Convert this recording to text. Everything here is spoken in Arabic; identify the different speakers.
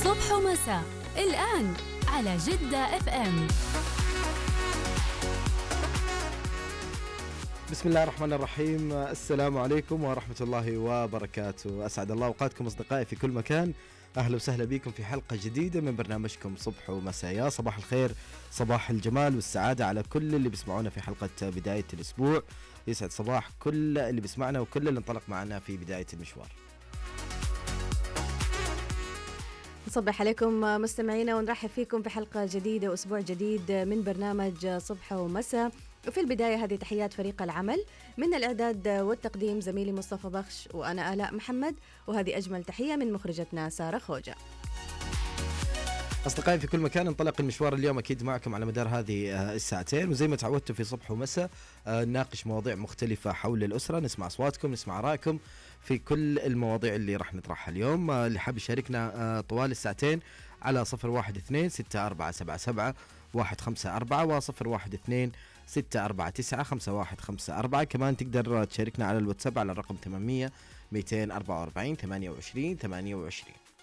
Speaker 1: صبح ومساء الآن على جدة اف ام.
Speaker 2: بسم الله الرحمن الرحيم. السلام عليكم ورحمة الله وبركاته. أسعد الله أوقاتكم أصدقائي في كل مكان. أهلا وسهلا بكم في حلقة جديدة من برنامجكم صبح ومساء. يا صباح الخير، صباح الجمال والسعادة على كل اللي بيسمعونا في حلقة بداية الأسبوع. يسعد صباح كل اللي بيسمعنا وكل اللي انطلق معنا في بداية المشوار.
Speaker 3: نصبح عليكم مستمعينا ونرحب فيكم في حلقة جديدة وأسبوع جديد من برنامج صبح ومساء. وفي البداية هذه تحيات فريق العمل، من الإعداد والتقديم زميلي مصطفى بخش وأنا آلاء محمد، وهذه أجمل تحية من مخرجتنا سارة خوجة.
Speaker 2: أصدقائي في كل مكان، انطلق المشوار اليوم أكيد معكم على مدار هذه الساعتين، وزي ما تعودتوا في صبح ومساء نناقش مواضيع مختلفة حول الأسرة، نسمع أصواتكم، نسمع آرائكم في كل المواضيع اللي راح نطرحها اليوم. اللي حاب يشاركنا طوال الساعتين على 012-6477-154 و012-649-5154. كمان تقدر تشاركنا على الواتساب على الرقم 800-244-28-28.